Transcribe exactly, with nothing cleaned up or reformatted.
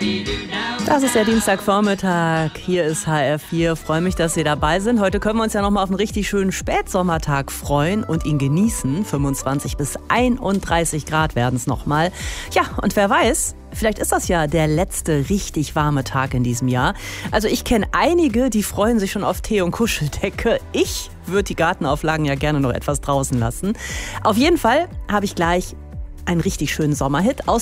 Das ist der Dienstagvormittag. Hier ist H R vier. Freue mich, dass Sie dabei sind. Heute können wir uns ja noch mal auf einen richtig schönen Spätsommertag freuen und ihn genießen. fünfundzwanzig bis einunddreißig Grad werden es noch mal. Ja, und wer weiß, vielleicht ist das ja der letzte richtig warme Tag in diesem Jahr. Also ich kenne einige, die freuen sich schon auf Tee und Kuscheldecke. Ich würde die Gartenauflagen ja gerne noch etwas draußen lassen. Auf jeden Fall habe ich gleich einen richtig schönen Sommerhit aus